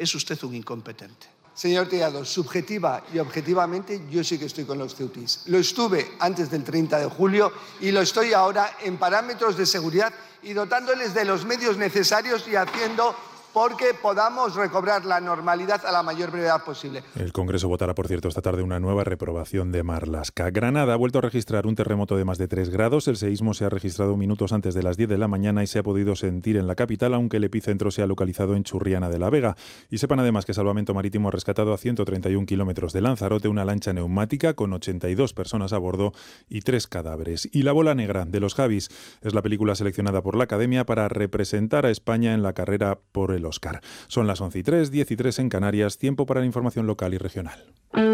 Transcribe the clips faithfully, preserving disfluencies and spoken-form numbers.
es usted un incompetente. Señor Tellado, subjetiva y objetivamente yo sí que estoy con los ceutis. Lo estuve antes del treinta de julio y lo estoy ahora en parámetros de seguridad y dotándoles de los medios necesarios y haciendo porque podamos recobrar la normalidad a la mayor brevedad posible. El Congreso votará, por cierto, esta tarde una nueva reprobación de Marlaska. Granada ha vuelto a registrar un terremoto de más de tres grados. El seísmo se ha registrado minutos antes de las diez de la mañana y se ha podido sentir en la capital, aunque el epicentro se ha localizado en Churriana de la Vega. Y sepan además que Salvamento Marítimo ha rescatado a ciento treinta y un kilómetros de Lanzarote una lancha neumática con ochenta y dos personas a bordo y tres cadáveres. Y La bola negra, de los Javis, es la película seleccionada por la Academia para representar a España en la carrera por el Oscar. Son las once y tres, diez y tres en Canarias, tiempo para la información local y regional.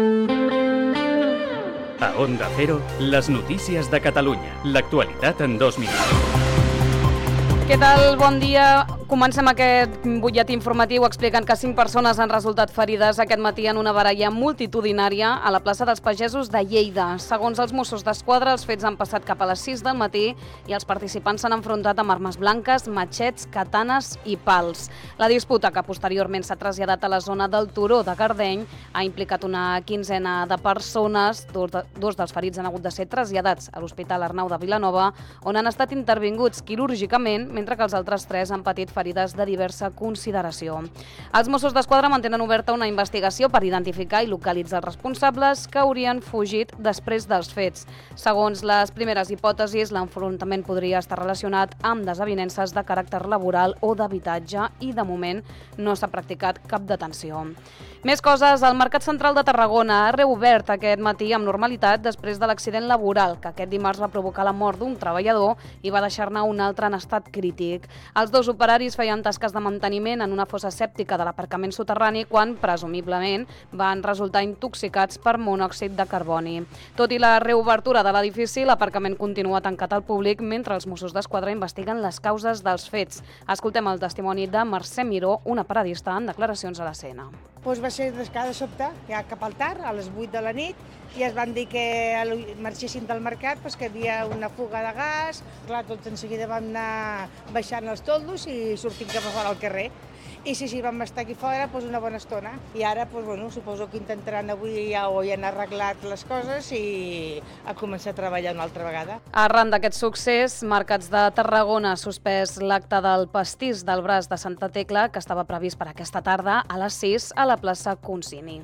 A Onda Cero, les notícies de Catalunya. L'actualitat en dos minuts. Què tal? Bon dia. Comencem aquest butlletí informatiu explicant que cinc persones han resultat ferides aquest matí en una baralla multitudinària a la plaça dels Pagesos de Lleida. Segons els Mossos d'Esquadra, els fets han passat cap a les sis del matí i els participants s'han enfrontat amb armes blanques, matxets, katanes i pals. La disputa, que posteriorment s'ha traslladat a la zona del Turó de Gardeny, ha implicat una quinzena de persones. Dos, de, dos dels ferits han hagut de ser traslladats a l'Hospital Arnau de Vilanova, on han estat intervinguts quirúrgicament, mentre que els altres tres han patit ferides de diversa consideració. Els Mossos d'Esquadra mantenen oberta una investigació per identificar i localitzar els responsables que haurien fugit després dels fets. Segons les primeres hipòtesis, l'enfrontament podria estar relacionat amb desavinences de caràcter laboral o d'habitatge i, de moment, no s'ha practicat cap detenció. Més coses, el Mercat Central de Tarragona ha reobert aquest matí amb normalitat després de l'accident laboral que aquest dimarts va provocar la mort d'un treballador i va deixar-ne un altre en estat crític. Els dos operaris feien tasques de manteniment en una fossa sèptica de l'aparcament soterrani quan, presumiblement, van resultar intoxicats per monòxid de carboni. Tot i la reobertura de l'edifici, l'aparcament continua tancat al públic mentre els Mossos d'Esquadra investiguen les causes dels fets. Escoltem el testimoni de Mercè Miró, una paradista en declaracions a la C N. Doncs va ser de sobte, ja cap al tard, a les vuit de la nit, i es van dir que marxessin del mercat, doncs que hi havia una fuga de gas. Clar, tots en seguida vam anar baixant els toldos i sortim cap a fora al carrer. I sí, sí, vam estar aquí fora doncs, una bona estona. I ara, doncs, bueno, suposo que intentaran avui ja o ja han arreglat les coses i a començar a treballar una altra vegada. Arran d'aquest succés, Mercats de Tarragona ha suspès l'acte del pastís del braç de Santa Tecla, que estava previst per aquesta tarda a les sis a la plaça Concini.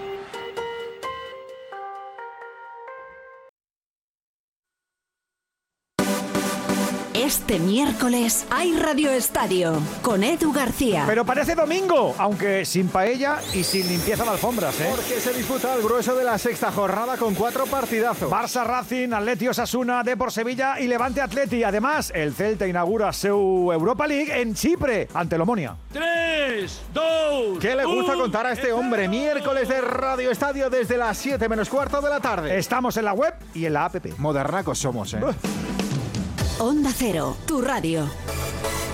Este miércoles hay Radio Estadio con Edu García. Pero parece domingo, aunque sin paella y sin limpieza de alfombras, ¿eh? Porque se disputa el grueso de la sexta jornada con cuatro partidazos. Barça Racing, Atleti Osasuna, Depor Sevilla y Levante Atleti. Además, el Celta inaugura su Europa League en Chipre, ante el Omonia. ¡Tres, dos, ¿Qué le gusta un, contar a este hombre? Miércoles de Radio Estadio desde las siete menos cuarto de la tarde. Estamos en la web y en la app. Modernacos somos, ¿eh? Onda Cero, tu radio.